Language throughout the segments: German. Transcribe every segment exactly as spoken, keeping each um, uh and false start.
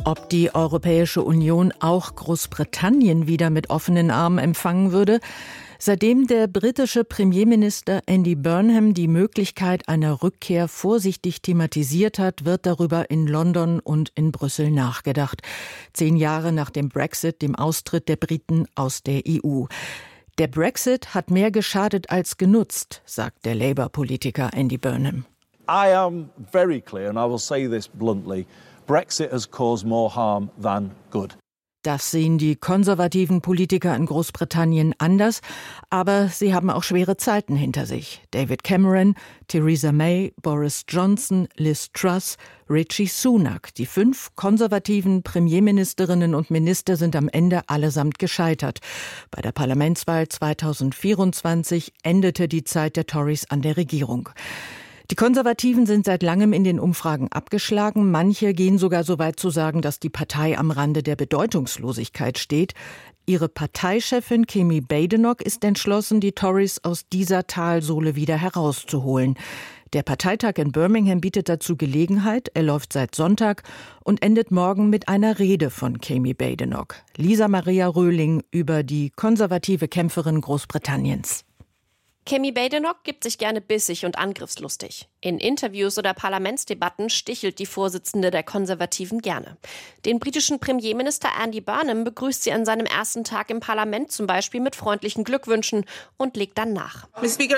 Ob die Europäische Union auch Großbritannien wieder mit offenen Armen empfangen würde? Seitdem der britische Premierminister Andy Burnham die Möglichkeit einer Rückkehr vorsichtig thematisiert hat, wird darüber in London und in Brüssel nachgedacht. Zehn Jahre nach dem Brexit, dem Austritt der Briten aus der E U. Der Brexit hat mehr geschadet als genutzt, sagt der Labour-Politiker Andy Burnham. I am very clear, and I will say this bluntly, Brexit has caused more harm than good. Das sehen die konservativen Politiker in Großbritannien anders, aber sie haben auch schwere Zeiten hinter sich. David Cameron, Theresa May, Boris Johnson, Liz Truss, Rishi Sunak. Die fünf konservativen Premierministerinnen und Minister sind am Ende allesamt gescheitert. Bei der Parlamentswahl zweitausendvierundzwanzig endete die Zeit der Tories an der Regierung. Die Konservativen sind seit langem in den Umfragen abgeschlagen. Manche gehen sogar so weit zu sagen, dass die Partei am Rande der Bedeutungslosigkeit steht. Ihre Parteichefin Kemi Badenoch ist entschlossen, die Tories aus dieser Talsohle wieder herauszuholen. Der Parteitag in Birmingham bietet dazu Gelegenheit. Er läuft seit Sonntag und endet morgen mit einer Rede von Kemi Badenoch. Lisa Maria Röhling über die konservative Kämpferin Großbritanniens. Kemi Badenoch gibt sich gerne bissig und angriffslustig. In Interviews oder Parlamentsdebatten stichelt die Vorsitzende der Konservativen gerne. Den britischen Premierminister Andy Burnham begrüßt sie an seinem ersten Tag im Parlament zum Beispiel mit freundlichen Glückwünschen und legt dann nach. Es ist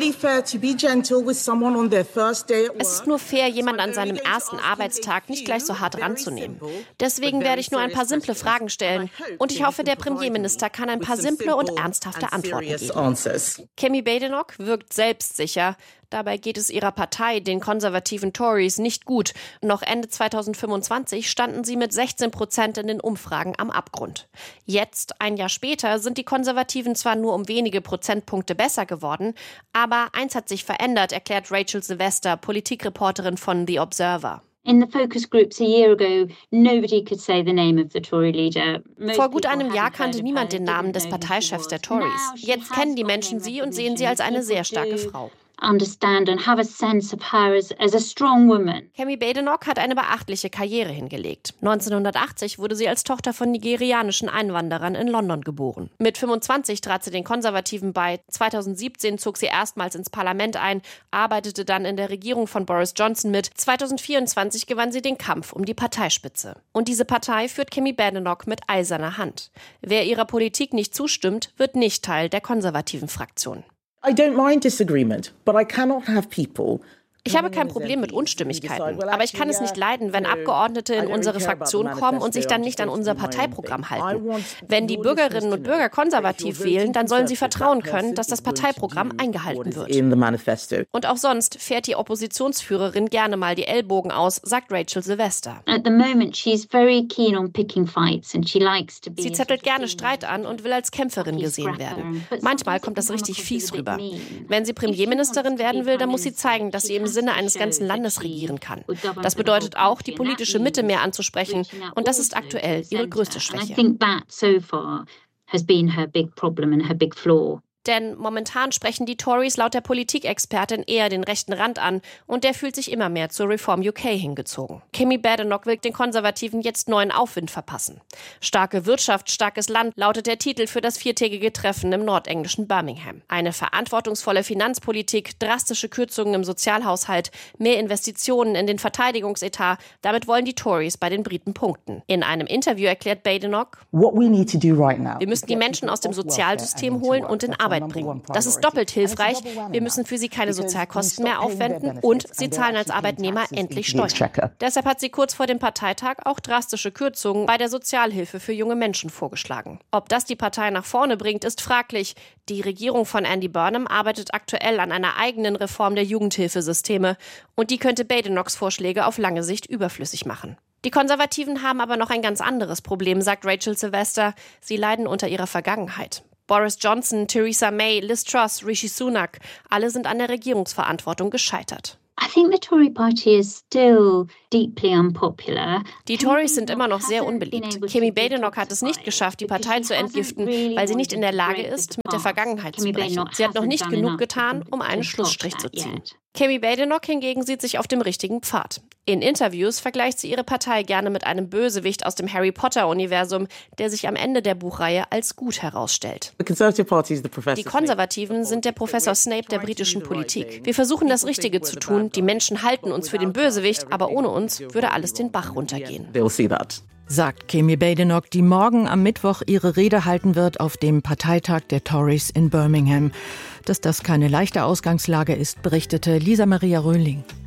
nur fair, jemand an seinem ersten Arbeitstag nicht gleich so hart ranzunehmen. Deswegen werde ich nur ein paar simple Fragen stellen und ich hoffe, der Premierminister kann ein paar simple und ernsthafte Antworten geben. Kemi Badenoch wirkt selbstsicher. Dabei geht es ihrer Partei, den konservativen Tories, nicht gut. Noch Ende zweitausendfünfundzwanzig standen sie mit sechzehn Prozent in den Umfragen am Abgrund. Jetzt, ein Jahr später, sind die Konservativen zwar nur um wenige Prozentpunkte besser geworden, aber eins hat sich verändert, erklärt Rachel Sylvester, Politikreporterin von The Observer. In the focus groups a year ago, nobody could say the name of the Tory leader. Vor gut einem Jahr kannte niemand den Namen des Parteichefs der Tories. Jetzt kennen die Menschen sie und sehen sie als eine sehr starke Frau. Understand and have a sense of her as, as a strong woman. Kemi Badenoch hat eine beachtliche Karriere hingelegt. neunzehnhundertachtzig wurde sie als Tochter von nigerianischen Einwanderern in London geboren. Mit fünfundzwanzig trat sie den Konservativen bei. zweitausendsiebzehn zog sie erstmals ins Parlament ein, arbeitete dann in der Regierung von Boris Johnson mit. zweitausendvierundzwanzig gewann sie den Kampf um die Parteispitze. Und diese Partei führt Kemi Badenoch mit eiserner Hand. Wer ihrer Politik nicht zustimmt, wird nicht Teil der konservativen Fraktion. I don't mind disagreement, but I cannot have people. Ich habe kein Problem mit Unstimmigkeiten, aber ich kann es nicht leiden, wenn Abgeordnete in unsere Fraktion kommen und sich dann nicht an unser Parteiprogramm halten. Wenn die Bürgerinnen und Bürger konservativ wählen, dann sollen sie vertrauen können, dass das Parteiprogramm eingehalten wird. Und auch sonst fährt die Oppositionsführerin gerne mal die Ellbogen aus, sagt Rachel Sylvester. Sie zettelt gerne Streit an und will als Kämpferin gesehen werden. Manchmal kommt das richtig fies rüber. Wenn sie Premierministerin werden will, dann muss sie zeigen, dass sie im Sinne eines ganzen Landes regieren kann. Das bedeutet auch, die politische Mitte mehr anzusprechen. Und das ist aktuell ihre größte Schwäche. Denn momentan sprechen die Tories laut der Politikexpertin eher den rechten Rand an und der fühlt sich immer mehr zur Reform U K hingezogen. Kemi Badenoch will den Konservativen jetzt neuen Aufwind verpassen. Starke Wirtschaft, starkes Land lautet der Titel für das viertägige Treffen im nordenglischen Birmingham. Eine verantwortungsvolle Finanzpolitik, drastische Kürzungen im Sozialhaushalt, mehr Investitionen in den Verteidigungsetat, damit wollen die Tories bei den Briten punkten. In einem Interview erklärt Badenoch, wir müssen die Menschen aus dem Sozialsystem holen und in Arbeit bringen. Das ist doppelt hilfreich. Wir müssen für sie keine Sozialkosten mehr aufwenden und sie zahlen als Arbeitnehmer endlich Steuern. Deshalb hat sie kurz vor dem Parteitag auch drastische Kürzungen bei der Sozialhilfe für junge Menschen vorgeschlagen. Ob das die Partei nach vorne bringt, ist fraglich. Die Regierung von Andy Burnham arbeitet aktuell an einer eigenen Reform der Jugendhilfesysteme und die könnte Badenochs Vorschläge auf lange Sicht überflüssig machen. Die Konservativen haben aber noch ein ganz anderes Problem, sagt Rachel Sylvester. Sie leiden unter ihrer Vergangenheit. Boris Johnson, Theresa May, Liz Truss, Rishi Sunak, alle sind an der Regierungsverantwortung gescheitert. I think the Tory party is still deeply unpopular. Die Tories sind immer noch sehr unbeliebt. Kemi Badenoch hat es nicht geschafft, die Partei zu entgiften, weil sie nicht in der Lage ist, mit der Vergangenheit zu brechen. Sie hat noch nicht genug getan, um einen Schlussstrich zu ziehen. Kemi Badenoch hingegen sieht sich auf dem richtigen Pfad. In Interviews vergleicht sie ihre Partei gerne mit einem Bösewicht aus dem Harry-Potter-Universum, der sich am Ende der Buchreihe als gut herausstellt. Die Konservativen sind der Professor Snape der britischen Politik. Wir versuchen das Richtige zu tun, die Menschen halten uns für den Bösewicht, aber ohne uns würde alles den Bach runtergehen. Sagt Kemi Badenoch, die morgen am Mittwoch ihre Rede halten wird auf dem Parteitag der Tories in Birmingham. Dass das keine leichte Ausgangslage ist, berichtete Lisa Maria Röhling.